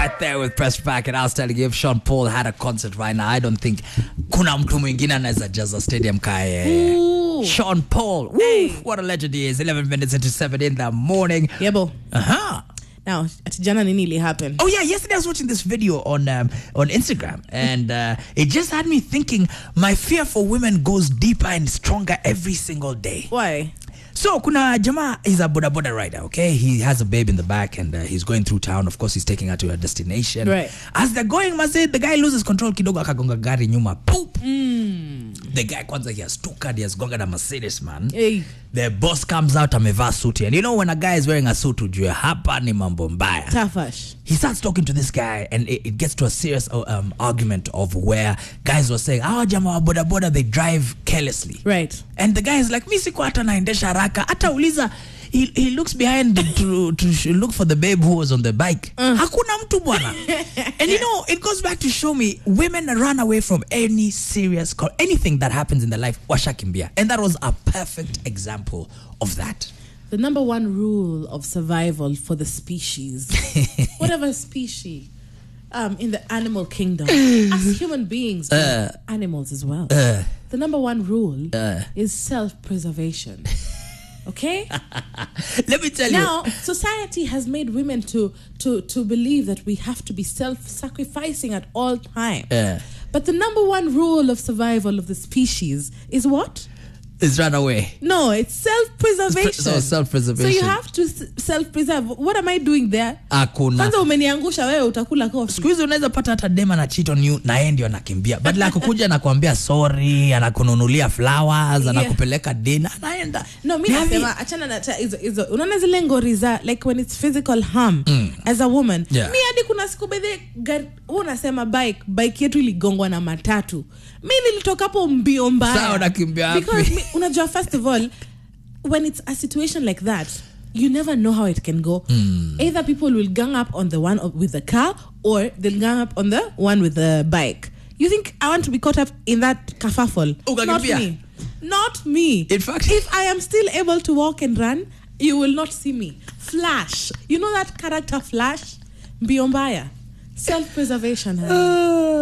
Right there with Press Back, and I was telling you, if Sean Paul had a concert right now, I don't think kuna mtu mwingine anaweza jaza stadium kaye. Sean Paul, woo, what a legend he is. 11 minutes into 7 in the morning. Yebo. Now, at jana nini ili happen? Oh yeah, yesterday I was watching this video on Instagram, and it just had me thinking my fear for women goes deeper and stronger every single day. Why? So, kuna jamaa is a boda boda rider, okay? He has a babe in the back and he's going through town. Of course, he's taking her to a destination. Right. As they're going, the guy loses control kidogo akagonga gari nyuma. Poop! The guy kwanza he has stuka, he has gonga na Mercedes, man. Hey. The boss comes out amevaa suti. And you know when a guy is wearing a suit, ujue hapa ni mambo mbaya. Tafash. He starts talking to this guy and it gets to a serious argument of where guys were saying, jamaa wa boda boda, they drive carelessly. Right. And the guy is like, mi siku hata naendesha haraka. Hata uliza, he looks behind to look for the babe who was on the bike. Hakuna mtu bwana. And you know, it goes back to show me women run away from any serious, anything that happens in their life. Washakimbia. And that was a perfect example of that. The number one rule of survival for the species, whatever species, in the animal kingdom, as human beings, animals as well. The number one rule is self-preservation. Okay? Let me tell you. Now, society has made women to believe that we have to be self-sacrificing at all times. But the number one rule of survival of the species is what? Is run away. No, it's self-preservation. So self-preservation. So you have to self-preserve. What am I doing there? Hakuna. Kwanza umeniangusha wewe utakula kofi. Siku hizo unaweza pata hata dema na cheat on you na yeye ndio anakimbia. Badala ya kukuja na kuambia sorry, anakununulia flowers, anakupeleka dinner, anaenda. No, mimi nasema achana na hizo. Unaona zile ngori za like when it's physical harm as a woman. Yeah. Mimi hadi kuna siku bedhe unasema bike yetu iligongwa na matatu. Mimi nilitoka hapo mbio mbaya. Sawa nakimbia hapo. Because unajua first of all when it's a situation like that you never know how it can go. Either people will gang up on the one with the car or they'll gang up on the one with the bike. You think I want to be caught up in that kerfuffle? Not me. In fact, if I am still able to walk and run, you will not see me. Flash. You know that character Flash? Mbio mbaya. Self-preservation.